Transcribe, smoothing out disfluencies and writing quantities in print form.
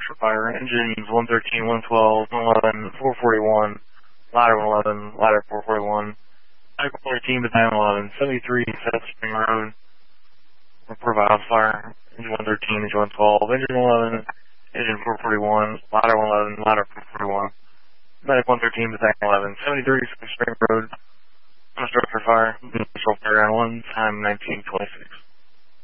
structure fire. Engines 113, 112, 111, 441, ladder 111, ladder 441. Medic 113, battalion 11, 73 South Spring Road. Report of house fire. Engine 113, engine 112, engine 11, engine 441, ladder 111, ladder 441. Medic 113, battalion 11, 73 South Spring Road. Structure fire. Initial fire on 1, time 1926.